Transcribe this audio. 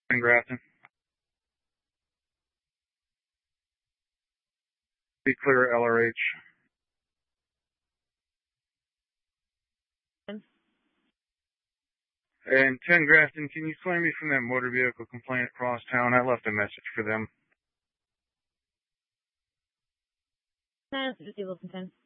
in Grafton. Be clear LRH. And 10 Grafton, can you claim me from that motor vehicle complaint across town? I left a message for them. 10, Wilson 10.